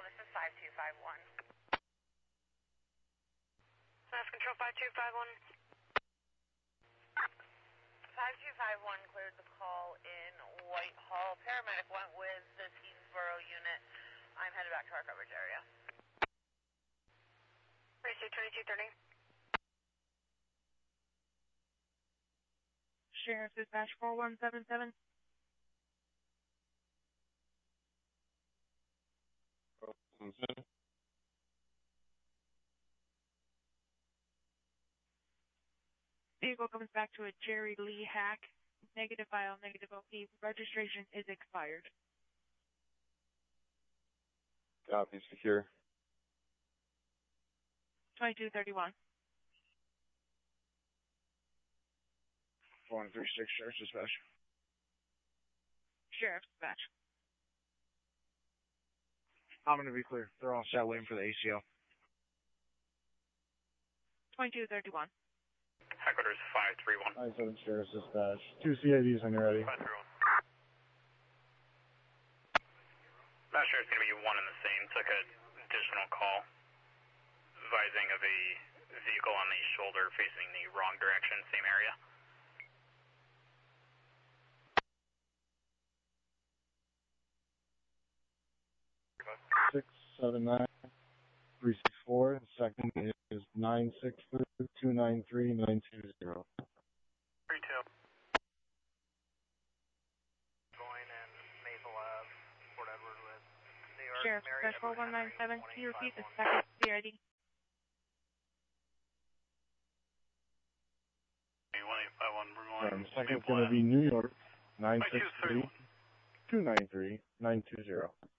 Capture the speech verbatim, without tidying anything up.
This is five two five one. Mass Control five two five one. five two five one cleared the call in Whitehall. Paramedic went with the Stevensboro unit. I'm headed back to our coverage area. Receive twenty-two thirty. Sheriff Dispatch four one seven seven. Vehicle comes back to a Jerry Lee Hack. Negative file, negative O P. Registration is expired. Copy, secure. twenty-two thirty-one. one three six, Sheriff's Dispatch. Sheriff's Dispatch. I'm going to be clear. They're all set waiting for the A C L. twenty-two thirty-one. Headquarters five three one. nine seven, Sheriff's Dispatch. Two C I Ds when you're ready. five three one. Not sure it's going to be one and the same. Took an additional call advising of a vehicle on the shoulder facing the wrong direction, same area. six seven nine three six four. Second is nine six two nine three nine two zero. three two. Going in Maple Ave, Port Edward with New York. Sheriff's Dispatch four one nine seven. Can you repeat the second C I D? one eight five one, we're going. Um, second's going to be New York. nine six three two nine three nine two zero.